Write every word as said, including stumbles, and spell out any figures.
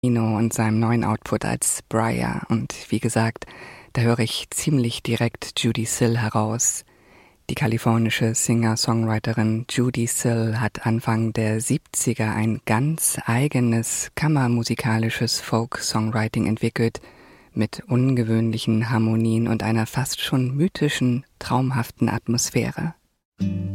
Eno und seinem neuen Output als Briar. Und wie gesagt, da höre ich ziemlich direkt Judee Sill heraus. Die kalifornische Singer-Songwriterin Judee Sill hat Anfang der siebziger ein ganz eigenes kammermusikalisches Folk-Songwriting entwickelt, mit ungewöhnlichen Harmonien und einer fast schon mythischen, traumhaften Atmosphäre.